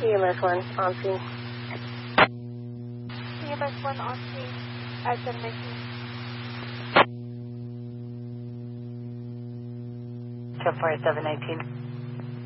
EMS 1 on scene. EMS 1 on scene at 719. 104719.